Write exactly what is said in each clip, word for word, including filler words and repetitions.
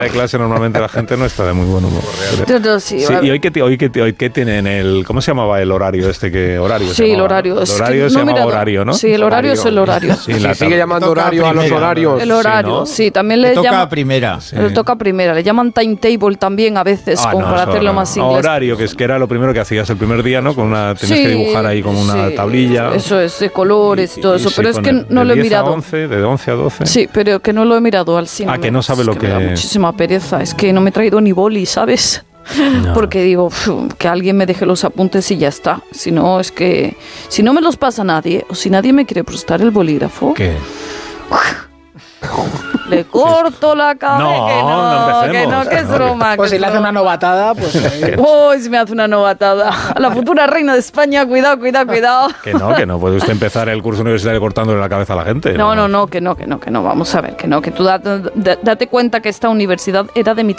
de clase normalmente la gente no está de muy buen humor. Yo, yo, sí, sí, y hoy que hoy que hoy que tienen el ¿cómo se llamaba el horario este que horario? Sí, el horario. El horario es se no llama horario, ¿no? Sí, el horario, horario es el horario. Sí, sí, la sigue llamando horario a los horarios. El horario, sí, ¿no? sí también le, le toca llama, a primera. Sí. Le toca a primera. Le llaman timetable también a veces, ah, como no, para hacerlo no. más inglés. Horario, que es que era lo primero que hacías el primer día, ¿no? Con una tienes sí, que dibujar ahí como una sí, tablilla. Eso es, de colores y todo eso, pero es que no lo he mirado. once, de once a doce. Sí, pero que no lo he mirado al cine. Ah, que no sabe lo que... Me da muchísima pereza. Es que no me he traído ni boli, ¿sabes? No. Porque digo, que alguien me deje los apuntes y ya está. Si no, es que... Si no me los pasa nadie, o si nadie me quiere prestar el bolígrafo... ¿Qué? Le corto la cabeza. No, que no, no que no, que es broma. Pues si le hace una novatada, pues... Uy, si me hace una novatada. A la futura reina de España, cuidado, cuidado, cuidado. Que no, que no puede usted empezar el curso universitario cortándole la cabeza a la gente. No, no, no, que no, que no, que no. Vamos a ver, que no, que tú date, date cuenta que esta universidad era de mi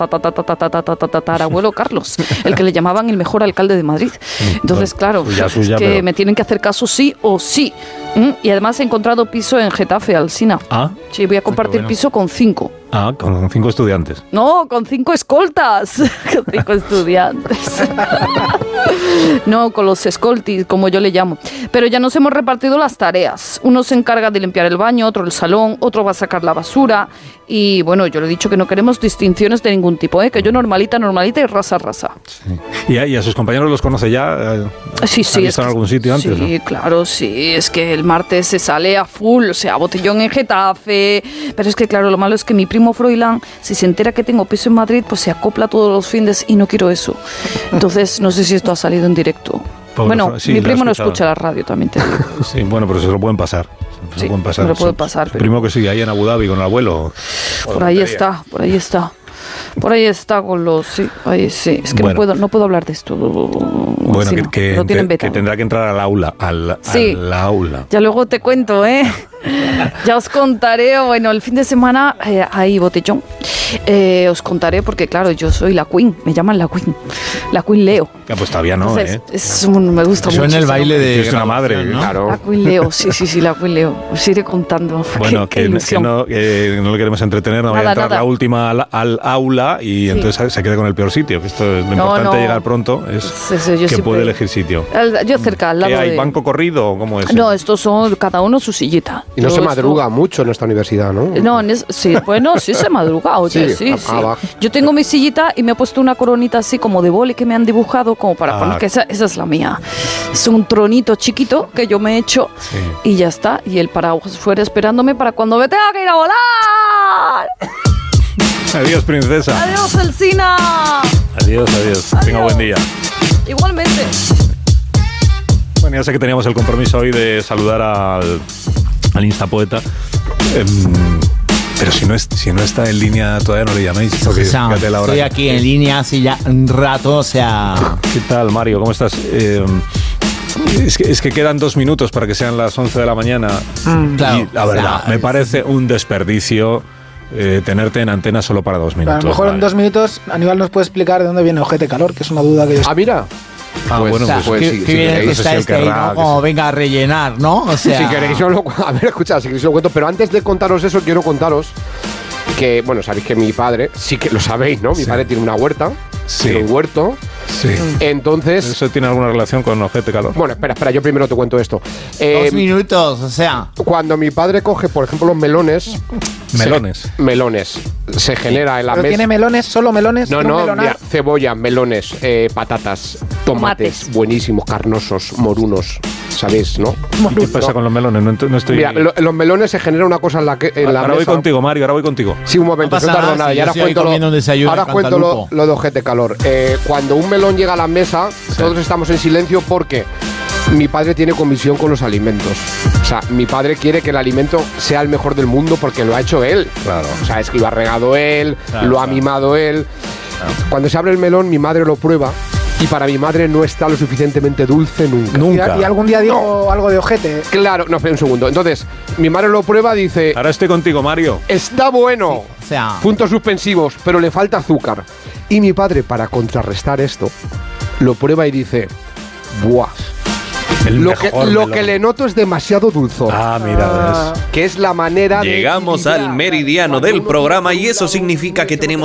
tatarabuelo Carlos, el que le llamaban el mejor alcalde de Madrid. Entonces, claro, suya, suya, que pero... me tienen que hacer caso sí o sí. Y además he encontrado piso en Getafe, Alsina. Ah. Sí, voy a compartir bueno. piso con cinco. Ah, con cinco estudiantes. No, con cinco escoltas. Con cinco estudiantes. No, con los escoltis, como yo le llamo. Pero ya nos hemos repartido las tareas. Uno se encarga de limpiar el baño, otro el salón, otro va a sacar la basura. Y bueno, yo le he dicho que no queremos distinciones de ningún tipo, ¿eh? Que yo normalita, normalita y rasa, rasa. Sí. ¿Y, a, ¿Y a sus compañeros los conoce ya? Sí, sí. ¿Han visto en algún sitio antes? Sí, ¿no? claro, sí. Es que el martes se sale a full, o sea, botellón en Getafe. Pero es que, claro, lo malo es que mi primo Froilán, si se entera que tengo piso en Madrid, pues se acopla todos los fines y no quiero eso. Entonces, no sé si esto ha salido en directo. Pobre bueno, sí, mi primo no escucha la radio, también te digo. Sí, bueno, pero se lo pueden pasar. Se sí, lo pueden pasar. me lo puede pasar. Pero... Primo que sigue ahí en Abu Dhabi con el abuelo. Por ahí está, por ahí está. Por ahí está con los... Sí, ahí sí. Es que bueno. no, puedo, no puedo hablar de esto. Bueno, sí, que, que, te, que tendrá que entrar al aula. Al, sí, al aula. Ya luego te cuento, ¿eh? Ya os contaré. Bueno, el fin de semana eh, hay botellón. Eh, os contaré porque, claro, yo soy la Queen. Me llaman la Queen. La Queen Leo. Ya, pues todavía no, Entonces, ¿eh? Es un, me gusta Eso mucho. en el baile de... Es una madre, ¿no? Claro. La Queen Leo, sí, sí, sí, la Queen Leo. Os iré contando. Bueno, qué, que, qué que, no, que no le queremos entretener. No vaya a entrar nada. La última al, al aula y sí. entonces se quede con el peor sitio. Que esto es lo no, importante no. llegar pronto. Es sí, sí, yo que siempre... puede elegir sitio. Yo cerca, al lado ¿Qué hay? de... ¿Banco corrido o cómo es? No, estos son cada uno su sillita. Y no yo se madruga esto... mucho en esta universidad, ¿no? No, en es... sí, bueno, sí se madruga, oye, sí, sí. sí. Ah, yo tengo mi sillita y me he puesto una coronita así como de boli que me han dibujado como para ah. poner que esa, esa es la mía. Es un tronito chiquito que yo me he hecho sí. y ya está. Y el paraguas fuera esperándome para cuando me tenga que ir a volar. Adiós, princesa. Adiós, Alsina. Adiós, adiós. adiós. Tenga buen día. Igualmente. Bueno, ya sé que teníamos el compromiso hoy de saludar al, al Instapoeta. Eh, pero si no, es, si no está en línea, todavía no le llaméis. Porque, o sea, fíjate la hora. Estoy aquí en línea hace ya un rato, o sea... ¿Qué tal, Mario? ¿Cómo estás? Eh, es, que, es que quedan dos minutos para que sean las once de la mañana. Mm, claro, y la verdad, o sea, me parece un desperdicio eh, tenerte en antena solo para dos minutos. A lo mejor vale. en dos minutos Aníbal nos puede explicar de dónde viene Ojete Calor, que es una duda que yo... Ah, mira. Ah, pues, bueno, o sea, pues, qué, sí, qué sí, bien sí, que está este ahí, ¿no? Como venga a rellenar, ¿no? O sea... Si queréis, yo lo, a ver, escuchad, si queréis lo cuento, pero antes de contaros eso, quiero contaros que, bueno, sabéis que mi padre, sí que lo sabéis, ¿no? Mi sí. padre tiene una huerta, sí. tiene un huerto. Sí. Entonces... ¿Eso tiene alguna relación con Ojete Calor? Bueno, espera, espera, yo primero te cuento esto. Eh, Dos minutos, o sea... Cuando mi padre coge, por ejemplo, los melones... Melones. Se, melones. Se genera en la mesa... mesa... ¿Tiene melones? ¿Solo melones? No, no, mira, cebolla, melones, eh, patatas, tomates, tomates, buenísimos, carnosos, morunos, ¿sabéis, no? ¿Qué pasa no. con los melones? No, no estoy... Mira, lo, los melones se genera una cosa en la que... En ahora la voy mesa. contigo, Mario, ahora voy contigo. Sí, un momento, no, no tardo nada. Si y ahora cuento, lo, ahora cuento lo, lo de Ojete Calor. Eh, cuando un melón llega a la mesa, sí. todos estamos en silencio porque... Mi padre tiene comisión con los alimentos. O sea, mi padre quiere que el alimento sea el mejor del mundo porque lo ha hecho él. Claro. O sea, es que lo ha regado él, claro, lo ha claro. mimado él. Claro. Cuando se abre el melón, mi madre lo prueba y para mi madre no está lo suficientemente dulce nunca. Nunca. Y, y algún día digo no. algo de ojete. Claro, no, espera un segundo. Entonces, mi madre lo prueba, dice... Ahora estoy contigo, Mario. Está bueno. Sí, o sea... Puntos suspensivos, pero le falta azúcar. Y mi padre, para contrarrestar esto, lo prueba y dice... Buah. El lo que, lo que le noto es demasiado dulzor. Ah, mira, ves. Que es la manera Llegamos de... al meridiano del programa y eso significa que tenemos